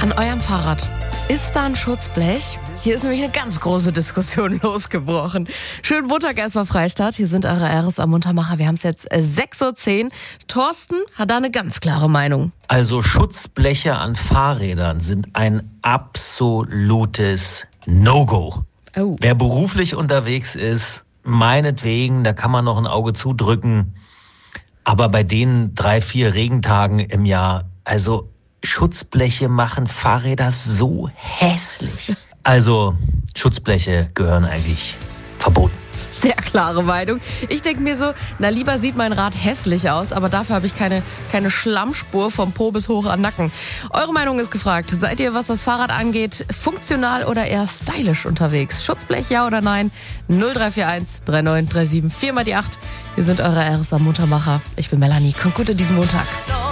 An eurem Fahrrad, ist da ein Schutzblech? Hier ist nämlich eine ganz große Diskussion losgebrochen. Schönen Montag erstmal Freistadt. Hier sind eure RSA Muntermacher. Wir haben es jetzt 6:10 Uhr. Thorsten hat da eine ganz klare Meinung. Also Schutzbleche an Fahrrädern sind ein absolutes No-Go. Oh. Wer beruflich unterwegs ist, meinetwegen, da kann man noch ein Auge zudrücken. Aber bei den 3-4 Regentagen im Jahr, also Schutzbleche machen Fahrräder so hässlich. Also Schutzbleche gehören eigentlich verboten. Sehr klare Meinung. Ich denke mir so, na lieber sieht mein Rad hässlich aus, aber dafür habe ich keine Schlammspur vom Po bis hoch an Nacken. Eure Meinung ist gefragt. Seid ihr, was das Fahrrad angeht, funktional oder eher stylisch unterwegs? Schutzblech, ja oder nein? 0341 3937 4 mal die 8. Wir sind eure RSA Muntermacher. Ich bin Melanie. Kommt gut in diesen Montag.